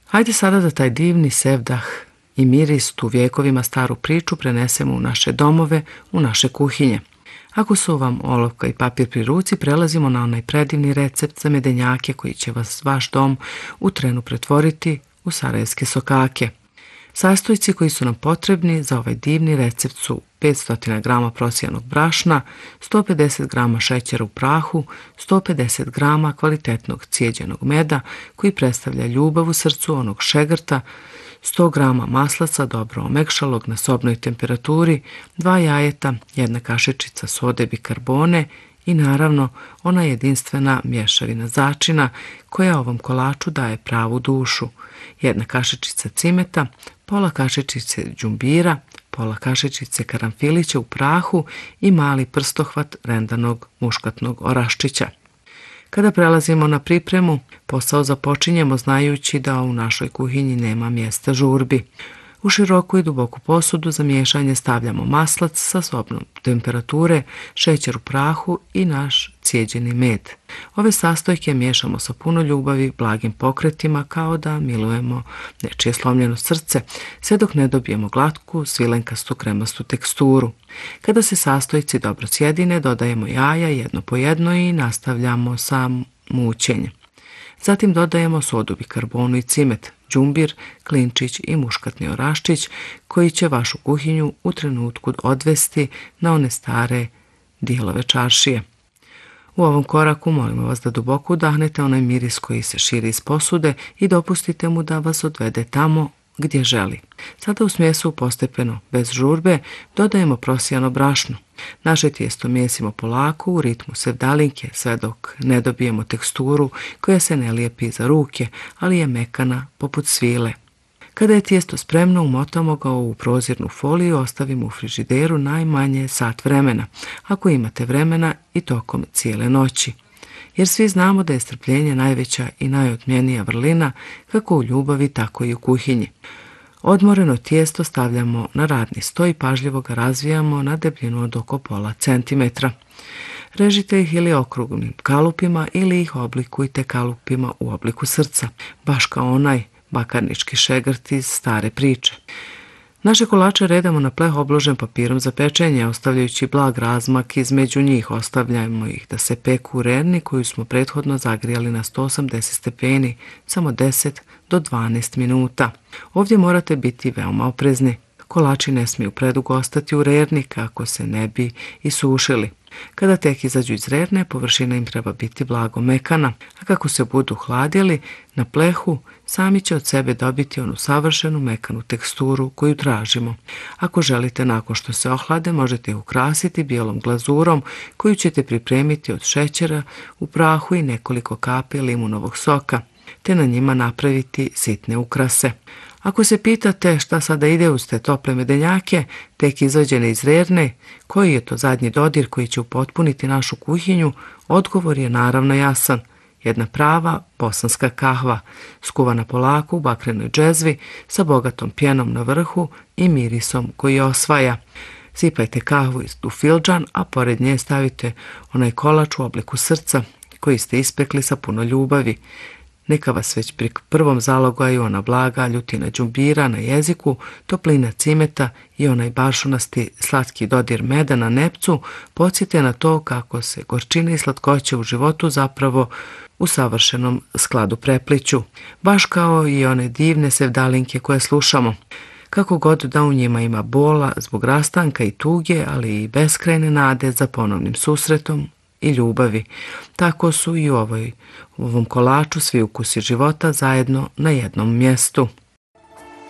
Hajde sada da taj divni sevdah i miris, tu vjekovima staru priču, prenesemo u naše domove, u naše kuhinje. Ako su vam olovka i papir pri ruci, prelazimo na onaj predivni recept za medenjake koji će vaš dom u trenu pretvoriti u sarajevske sokake. Sastojci koji su nam potrebni za ovaj divni recept su 500 g prosijanog brašna, 150 g šećera u prahu, 150 g kvalitetnog cijeđenog meda koji predstavlja ljubav u srcu onog šegrta, 100 g maslaca dobro omekšalog na sobnoj temperaturi, 2 jajeta, 1 kašičica sode bikarbone i naravno ona jedinstvena mješavina začina koja ovom kolaču daje pravu dušu, 1 kašičica cimeta, pola kašičice đumbira, pola kašičice karanfilića u prahu i mali prstohvat rendanog muškatnog oraščića. Kada prelazimo na pripremu, posao započinjemo znajući da u našoj kuhinji nema mjesta žurbi. U široku i duboku posudu za miješanje stavljamo maslac sa sobnom temperature, šećer u prahu i naš cijeđeni med. Ove sastojke miješamo sa puno ljubavi, blagim pokretima kao da milujemo nečije slomljeno srce, sve dok ne dobijemo glatku, svilenkastu, kremastu teksturu. Kada se sastojci dobro sjedine, dodajemo jaja jedno po jedno i nastavljamo sa mućenjem. Zatim dodajemo sodu bikarbonu i cimet, đumbir, klinčić i muškatni oraščić koji će vašu kuhinju u trenutku odvesti na one stare dijelove čaršije. U ovom koraku molimo vas da duboko udahnete onaj miris koji se širi iz posude i dopustite mu da vas odvede tamo gdje želi. Sada u smjesu postepeno, bez žurbe, dodajemo prosijano brašno. Naše tijesto mijesimo polako u ritmu sevdalinke sve dok ne dobijemo teksturu koja se ne lijepi za ruke, ali je mekana poput svile. Kada je tijesto spremno, umotamo ga u prozirnu foliju i ostavimo u frižideru najmanje sat vremena, ako imate vremena i tokom cijele noći. Jer svi znamo da je strpljenje najveća i najotmjenija vrlina kako u ljubavi, tako i u kuhinji. Odmoreno tijesto stavljamo na radni sto i pažljivo ga razvijamo na debljinu od oko pola centimetra. Režite ih ili okruglim kalupima ili ih oblikujte kalupima u obliku srca, baš kao onaj bakarnički šegrt iz stare priče. Naše kolače redamo na pleh obložen papirom za pečenje, ostavljajući blag razmak između njih. Ostavljamo ih da se peku u rerni koju smo prethodno zagrijali na 180 stepeni, samo 10 do 12 minuta. Ovdje morate biti veoma oprezni. Kolači ne smiju predugo ostati u rerni kako se ne bi isušili. Kada tek izađu iz rerne, površina im treba biti blago mekana, a kako se budu hladjeli na plehu, sami će od sebe dobiti onu savršenu mekanu teksturu koju tražimo. Ako želite nakon što se ohlade, možete ih ukrasiti bijelom glazurom koju ćete pripremiti od šećera u prahu i nekoliko kapi limunovog soka, te na njima napraviti sitne ukrase. Ako se pitate šta sada ide uz te tople medenjake, tek izvađene iz rerne, koji je to zadnji dodir koji će upotpuniti našu kuhinju, odgovor je naravno jasan. Jedna prava bosanska kahva, skuvana polako u bakrenoj džezvi sa bogatom pjenom na vrhu i mirisom koji osvaja. Sipajte kahvu u fildžan, a pored nje stavite onaj kolač u obliku srca koji ste ispekli sa puno ljubavi. Neka vas već pri prvom zalogaju ona blaga ljutina đumbira na jeziku, toplina cimeta i onaj baršunasti slatki dodir meda na nepcu podsjete na to kako se gorčina i slatkoće u životu zapravo u savršenom skladu prepliću, baš kao i one divne sevdalinke koje slušamo. Kako god da u njima ima bola zbog rastanka i tuge, ali i beskrajne nade za ponovnim susretom i ljubavi. Tako su i u ovom kolaču svi ukusi života zajedno na jednom mjestu.